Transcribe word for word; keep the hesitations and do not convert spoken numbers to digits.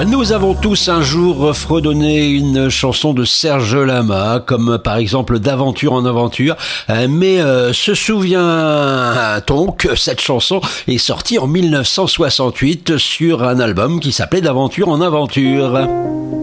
Nous avons tous un jour fredonné une chanson de Serge Lama, comme par exemple d'Aventure en Aventure, mais euh, se souvient-on que cette chanson est sortie en mille neuf cent soixante-huit sur un album qui s'appelait d'Aventure en Aventure.